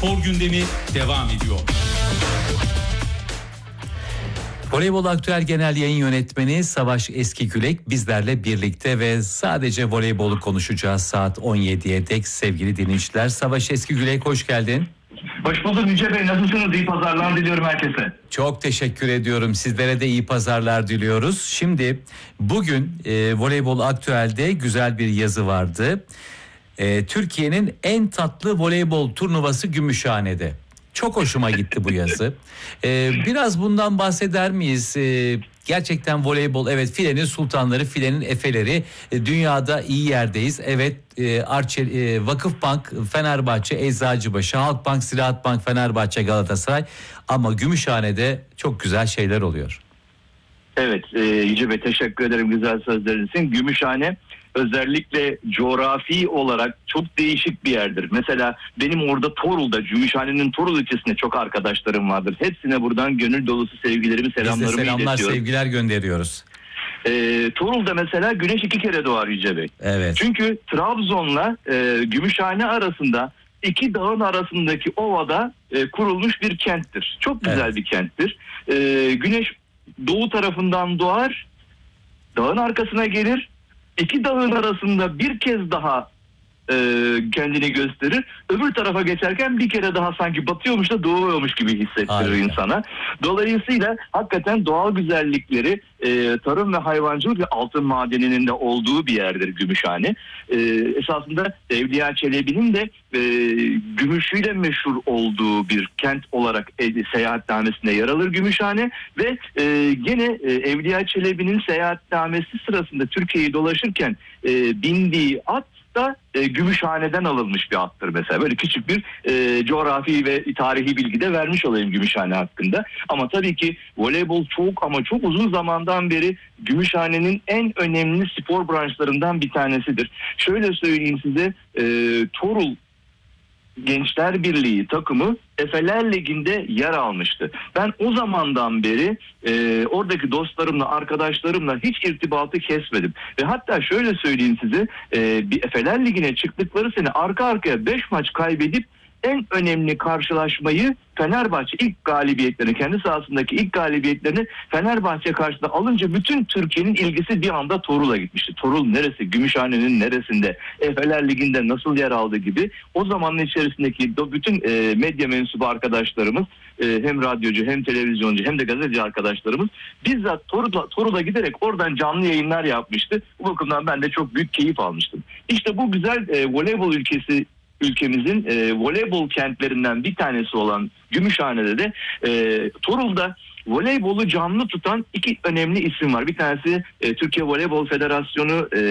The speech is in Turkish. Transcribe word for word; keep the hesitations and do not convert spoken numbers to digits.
spor gündemi devam ediyor. Voleybol Aktüel Genel Yayın Yönetmeni Savaş Eskigülek bizlerle birlikte ve sadece voleybolu konuşacağız saat on yediye dek sevgili dinleyiciler. Savaş Eskigülek, hoş geldin. Hoş bulduk Yüce Bey, nasılsınız? İyi pazarlar diliyorum herkese. Çok teşekkür ediyorum. Sizlere de iyi pazarlar diliyoruz. Şimdi bugün e, Voleybol Aktüel'de güzel bir yazı vardı. E, Türkiye'nin en tatlı voleybol turnuvası Gümüşhane'de. Çok hoşuma gitti bu yazı. Ee, biraz bundan bahseder miyiz? Ee, gerçekten voleybol, evet, filenin sultanları, filenin efeleri. Ee, dünyada iyi yerdeyiz. Evet, e, Arçel, e, Vakıfbank, Fenerbahçe, Eczacıbaşı, Halkbank, Ziraatbank, Fenerbahçe, Galatasaray. Ama Gümüşhane'de çok güzel şeyler oluyor. Evet, e, Yüce Bey, teşekkür ederim güzel sözleriniz için. Gümüşhane özellikle coğrafi olarak çok değişik bir yerdir. Mesela benim orada Torul'da, Gümüşhane'nin Torul ilçesinde çok arkadaşlarım vardır. Hepsine buradan gönül dolusu sevgilerimi, selamlarımı Biz de selamlar, iletiyorum. sevgiler gönderiyoruz. E, Torul'da mesela güneş iki kere doğar Yüce Bey. Evet. Çünkü Trabzon'la e, Gümüşhane arasında, iki dağın arasındaki ovada e, kurulmuş bir kenttir. Çok güzel Evet. bir kenttir. E, güneş doğu tarafından doğar, dağın arkasına gelir. İki dağın arasında bir kez daha e, kendini gösterir. Öbür tarafa geçerken bir kere daha sanki batıyormuş da doğuyormuş gibi hissettirir Harika. insana. Dolayısıyla hakikaten doğal güzellikleri, e, tarım ve hayvancılık ve altın madeninin de olduğu bir yerdir Gümüşhane. E, esasında Evliya Çelebi'nin de e, gümüşüyle meşhur olduğu bir kent olarak e, seyahatnamesinde yer alır Gümüşhane ve e, gene e, Evliya Çelebi'nin seyahatnamesi sırasında Türkiye'yi dolaşırken e, bindiği at da e, Gümüşhane'den alınmış bir attır mesela. Böyle küçük bir e, coğrafi ve tarihi bilgi de vermiş olayım Gümüşhane hakkında. Ama tabii ki voleybol çok ama çok uzun zamandan beri Gümüşhane'nin en önemli spor branşlarından bir tanesidir. Şöyle söyleyeyim size, e, Torul Gençler Birliği takımı Efeler Ligi'nde yer almıştı. Ben o zamandan beri e, oradaki dostlarımla, arkadaşlarımla hiç irtibatı kesmedim. Ve hatta şöyle söyleyeyim size, e, bir Efeler Ligi'ne çıktıkları sene arka arkaya beş maç kaybedip en önemli karşılaşmayı Fenerbahçe ilk galibiyetlerini, kendi sahasındaki ilk galibiyetlerini Fenerbahçe karşısında alınca bütün Türkiye'nin ilgisi bir anda Torul'a gitmişti. Torul neresi? Gümüşhane'nin neresinde? Efeler Ligi'nde nasıl yer aldı gibi. O zamanın içerisindeki bütün e, medya mensubu arkadaşlarımız, e, hem radyocu hem televizyoncu hem de gazeteci arkadaşlarımız bizzat Torul'a, Torul'a giderek oradan canlı yayınlar yapmıştı. Bu bakımdan ben de çok büyük keyif almıştım. İşte bu güzel e, voleybol ülkesi ülkemizin e, voleybol kentlerinden bir tanesi olan Gümüşhane'de de e, Torul'da voleybolu canlı tutan iki önemli isim var. Bir tanesi e, Türkiye Voleybol Federasyonu e,